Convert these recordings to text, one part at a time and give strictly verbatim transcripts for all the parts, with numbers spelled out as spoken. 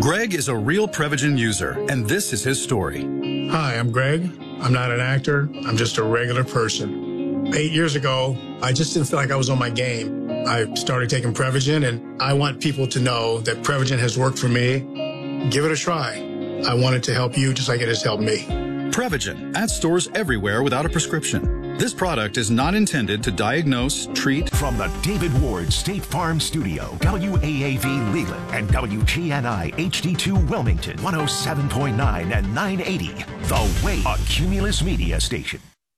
Greg is a real Prevagen user, and this is his story. Hi, I'm Greg. I'm not an actor. I'm just a regular person. Eight years ago, I just didn't feel like I was on my game. I started taking Prevagen, and I want people to know that Prevagen has worked for me. Give it a try. I want it to help you just like it has helped me. Prevagen, at stores everywhere without a prescription. This product is not intended to diagnose, treat. From the David Ward State Farm Studio, W A A V Leland and W G N I H D two Wilmington, one oh seven point nine and nine eighty. The Way, a Cumulus Media station.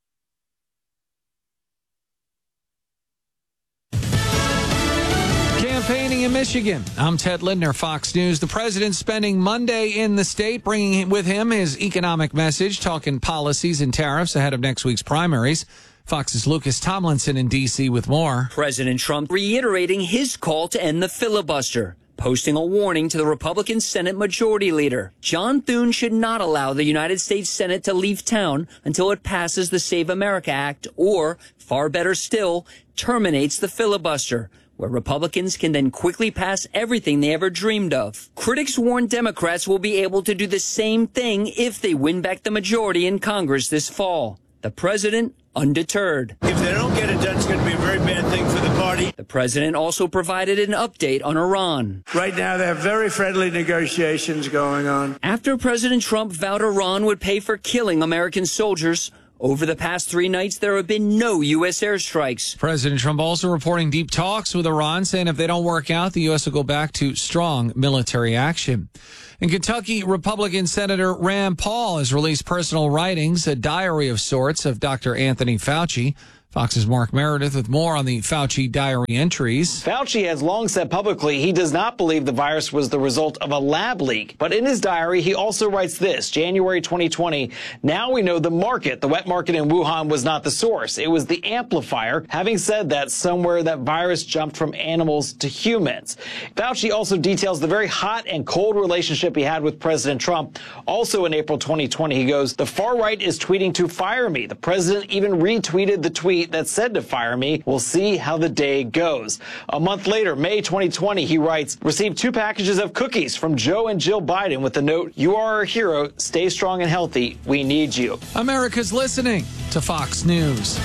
Campaigning in Michigan. I'm Ted Lindner, Fox News. The president spending Monday in the state, bringing with him his economic message, talking policies and tariffs ahead of next week's primaries. Fox's Lucas Tomlinson in D C with more. President Trump reiterating his call to end the filibuster, posting a warning to the Republican Senate Majority Leader. John Thune should not allow the United States Senate to leave town until it passes the Save America Act or, far better still, terminates the filibuster, where Republicans can then quickly pass everything they ever dreamed of. Critics warn Democrats will be able to do the same thing if they win back the majority in Congress this fall. The president, undeterred. If they don't get it done, it's going to be a very bad thing for the party. The president also provided an update on Iran. Right now, there are very friendly negotiations going on. After President Trump vowed Iran would pay for killing American soldiers, over the past three nights, there have been no U S airstrikes. President Trump also reporting deep talks with Iran, saying if they don't work out, the U S will go back to strong military action. In Kentucky, Republican Senator Rand Paul has released personal writings, a diary of sorts, of Doctor Anthony Fauci. Fox's Mark Meredith with more on the Fauci diary entries. Fauci has long said publicly he does not believe the virus was the result of a lab leak. But in his diary, he also writes this, January twenty twenty, now we know the market, the wet market in Wuhan, was not the source. It was the amplifier. Having said that, somewhere that virus jumped from animals to humans. Fauci also details the very hot and cold relationship he had with President Trump. Also in April twenty twenty, he goes, the far right is tweeting to fire me. The president even retweeted the tweet that said to fire me. We'll see how the day goes. A month later, May twenty twenty, he writes, received two packages of cookies from Joe and Jill Biden with the note, you are our hero. Stay strong and healthy. We need you. America's listening to Fox News.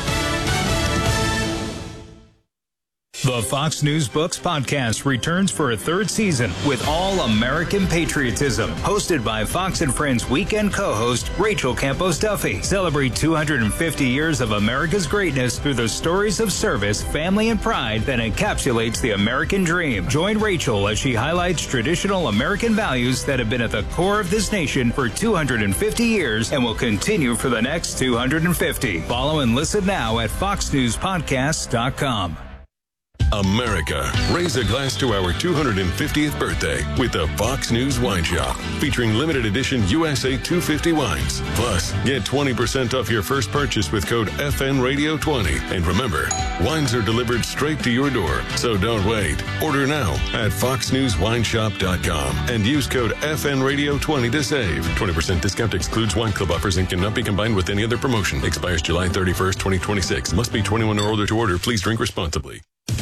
The Fox News Books podcast returns for a third season with all American patriotism. Hosted by Fox and Friends weekend co-host Rachel Campos Duffy. Celebrate two hundred fifty years of America's greatness through the stories of service, family, and pride that encapsulates the American dream. Join Rachel as she highlights traditional American values that have been at the core of this nation for two hundred fifty years and will continue for the next two hundred fifty. Follow and listen now at fox news podcast dot com. America, raise a glass to our two hundred fiftieth birthday with the Fox News Wine Shop, featuring limited edition U S A two fifty wines. Plus, get twenty percent off your first purchase with code F N Radio twenty. And remember, wines are delivered straight to your door, so don't wait. Order now at fox news wine shop dot com and use code F N Radio twenty to save. twenty percent discount excludes wine club offers and cannot be combined with any other promotion. Expires July thirty-first, twenty twenty-six. Must be twenty-one or older to order. Please drink responsibly.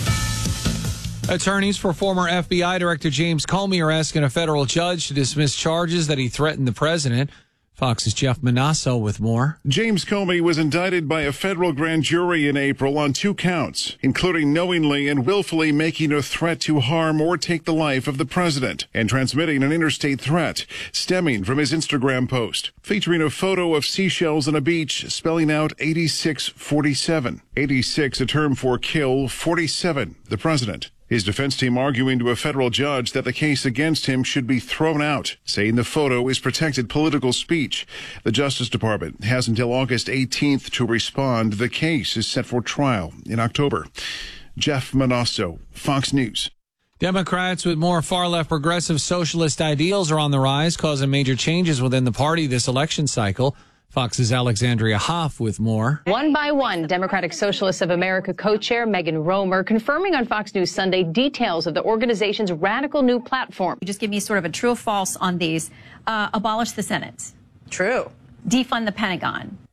Attorneys for former F B I Director James Comey are asking a federal judge to dismiss charges that he threatened the president. Fox's Jeff Manasso with more. James Comey was indicted by a federal grand jury in April on two counts, including knowingly and willfully making a threat to harm or take the life of the president and transmitting an interstate threat stemming from his Instagram post, featuring a photo of seashells on a beach spelling out eighty-six forty-seven. eighty-six, a term for kill, forty-seven, the president. His defense team arguing to a federal judge that the case against him should be thrown out, saying the photo is protected political speech. The Justice Department has until August eighteenth to respond. The case is set for trial in October. Jeff Manasso, Fox News. Democrats with more far-left progressive socialist ideals are on the rise, causing major changes within the party this election cycle. Fox's Alexandria Hoff with more. One by one, Democratic Socialists of America co-chair Megan Romer confirming on Fox News Sunday details of the organization's radical new platform. Just give me sort of a true or false on these. Uh, abolish the Senate. True. Defund the Pentagon.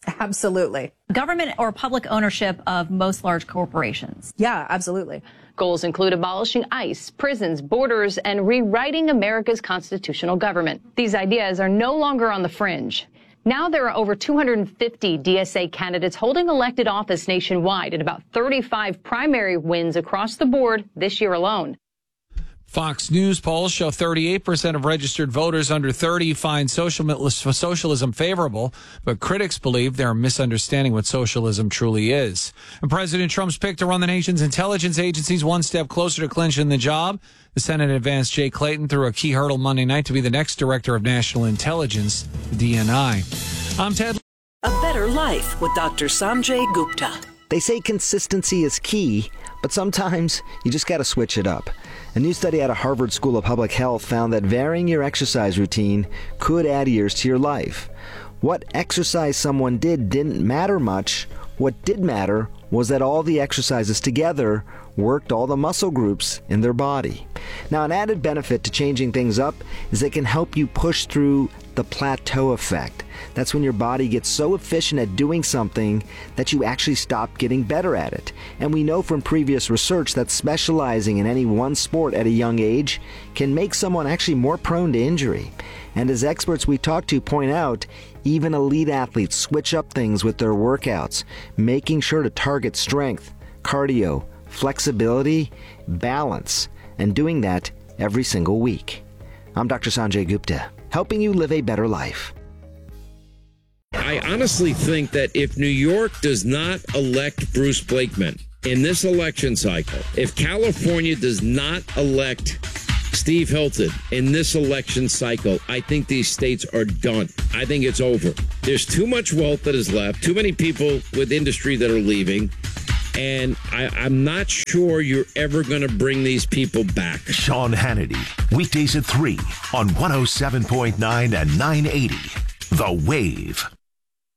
Absolutely. Government or public ownership of most large corporations. Yeah, absolutely. Goals include abolishing ICE, prisons, borders, and rewriting America's constitutional government. These ideas are no longer on the fringe. Now there are over two hundred fifty D S A candidates holding elected office nationwide and about thirty-five primary wins across the board this year alone. Fox News polls show thirty-eight percent of registered voters under thirty find socialism favorable, but critics believe they're misunderstanding what socialism truly is. And President Trump's pick to run the nation's intelligence agencies one step closer to clinching the job. The Senate advanced Jay Clayton through a key hurdle Monday night to be the next director of national intelligence, D N I. I'm Ted. A Better Life with Doctor Sanjay Gupta. They say consistency is key, but sometimes you just got to switch it up. A new study out of Harvard School of Public Health found that varying your exercise routine could add years to your life. What exercise someone did didn't matter much. What did matter was that all the exercises together worked all the muscle groups in their body. Now, an added benefit to changing things up is it can help you push through the plateau effect. That's when your body gets so efficient at doing something that you actually stop getting better at it. And we know from previous research that specializing in any one sport at a young age can make someone actually more prone to injury. And as experts we talk to point out, even elite athletes switch up things with their workouts, making sure to target strength, cardio, flexibility, balance, and doing that every single week. I'm Doctor Sanjay Gupta, helping you live a better life. I honestly think that if New York does not elect Bruce Blakeman in this election cycle, if California does not elect Steve Hilton in this election cycle, I think these states are done. I think it's over. There's too much wealth that is left, too many people with industry that are leaving, and I, I'm not sure you're ever going to bring these people back. Sean Hannity, weekdays at three on one oh seven point nine and nine eighty The Wave.